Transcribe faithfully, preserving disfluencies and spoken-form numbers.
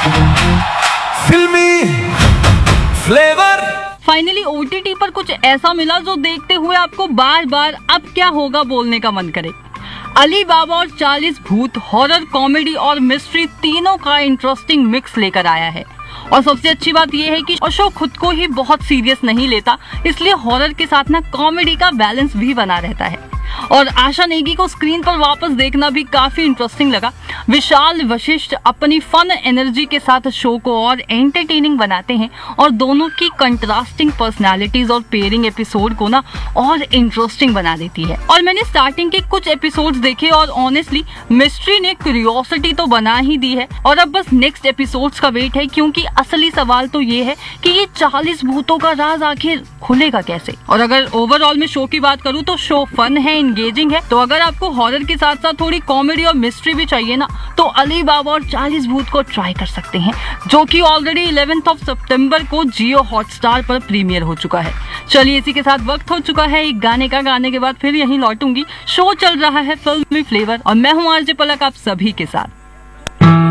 फिल्मी flavour. Finally OTT पर कुछ ऐसा मिला जो देखते हुए आपको बार बार अब क्या होगा बोलने का मन करे। अली बाबा और चालीस भूत हॉरर, कॉमेडी और मिस्ट्री तीनों का इंटरेस्टिंग मिक्स लेकर आया है। और सबसे अच्छी बात यह है कि शो खुद को ही बहुत सीरियस नहीं लेता, इसलिए हॉरर के साथ ना कॉमेडी का बैलेंस भी बना रहता है। और आशा नेगी को स्क्रीन पर वापस देखना भी काफी इंटरेस्टिंग लगा। विशाल वशिष्ठ अपनी फन एनर्जी के साथ शो को और एंटरटेनिंग बनाते हैं और दोनों की कंट्रास्टिंग पर्सनालिटीज और पेयरिंग एपिसोड को ना और इंटरेस्टिंग बना देती है। और मैंने स्टार्टिंग के कुछ एपिसोड्स देखे और ऑनेस्टली मिस्ट्री ने क्यूरियोसिटी तो बना ही दी है। और अब बस नेक्स्ट एपिसोड्स का वेट है, क्योंकि असली सवाल तो ये है कि ये चालीस भूतों का राज आखिर खुलेगा कैसे। और अगर ओवरऑल में शो की बात करूँ तो शो फन है, एंगेजिंग है। तो अगर आपको हॉरर के साथ साथ थोड़ी कॉमेडी और मिस्ट्री भी चाहिए ना, तो अली बाबा और चालीस भूत को ट्राई कर सकते हैं, जो कि ऑलरेडी इलेवेंथ ऑफ सितंबर को जियो हॉटस्टार पर प्रीमियर हो चुका है। चलिए, इसी के साथ वक्त हो चुका है एक गाने का। गाने के बाद फिर यहीं लौटूंगी। शो चल रहा है फिल्मी फ्लेवर और मैं हूँ आरजे पलक आप सभी के साथ।